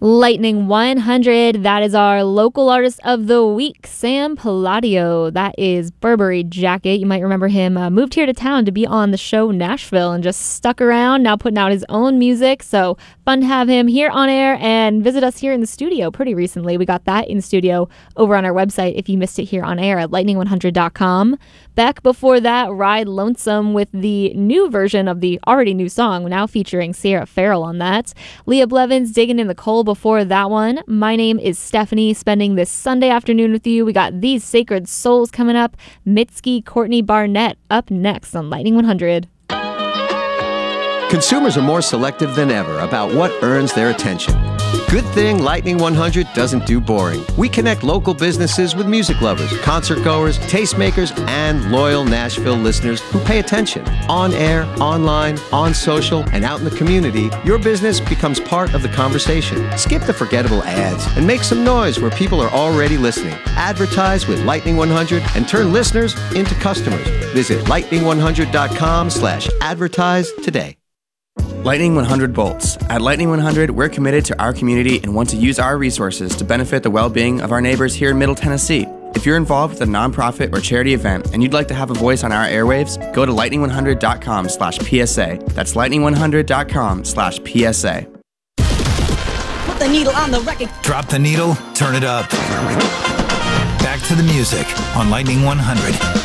Lightning 100, that is our local artist of the week, Sam Palladio. That is Burberry Jacket. You might remember him moved here to town to be on the show Nashville and just stuck around, now putting out his own music. So fun to have him here on air and visit us here in the studio pretty recently. We got that in studio over on our website if you missed it here on air at lightning100.com. Back before that, Ride Lonesome with the new version of the already new song, now featuring Sierra Farrell on that. Leah Blevins, Digging in the Coal before that one. My name is Stephanie, spending this Sunday afternoon with you. We got These Sacred Souls coming up. Mitski Courtney Barnett up next on Lightning 100. Consumers are more selective than ever about what earns their attention. Good thing Lightning 100 doesn't do boring. We connect local businesses with music lovers, concert goers, tastemakers, and loyal Nashville listeners who pay attention. On air, online, on social, and out in the community, your business becomes part of the conversation. Skip the forgettable ads and make some noise where people are already listening. Advertise with Lightning 100 and turn listeners into customers. Visit lightning100.com/advertise today. Lightning 100 Bolts. At Lightning 100, we're committed to our community and want to use our resources to benefit the well-being of our neighbors here in Middle Tennessee. If you're involved with a nonprofit or charity event and you'd like to have a voice on our airwaves, go to lightning100.com/PSA. That's lightning100.com/PSA. Put the needle on the record. Drop the needle, turn it up. Back to the music on Lightning 100.